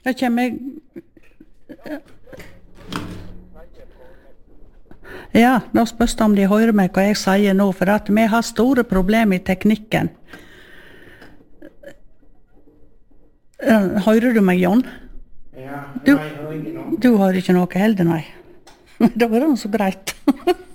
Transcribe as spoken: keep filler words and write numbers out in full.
Jeg kommer... Ja, da spørs det om de hører meg hva jeg sier nå, for at vi har store problemer i teknikken. Eh, Hører du meg, John? Ja, Du- nei, jeg hører ikke noe. Du har ikke noe heller, nei. Da var det så greit.